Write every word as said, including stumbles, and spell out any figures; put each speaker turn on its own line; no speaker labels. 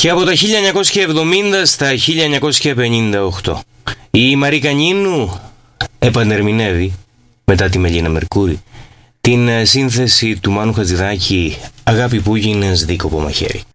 Και από τα χίλια εννιακόσια εβδομήντα στα χίλια εννιακόσια πενήντα οκτώ η Μαρίκα Νίνου επανερμηνεύει, μετά τη Μελίνα Μερκούρη, την σύνθεση του Μάνου Χατζηδάκη «Αγάπη που γίνες δίκοπο μαχαίρι».